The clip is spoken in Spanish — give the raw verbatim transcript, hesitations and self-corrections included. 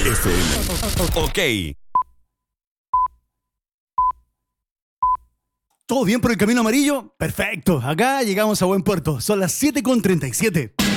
F M. Ok. ¿Todo bien por el camino amarillo? Perfecto, acá llegamos a buen puerto. Son las siete con treinta y siete.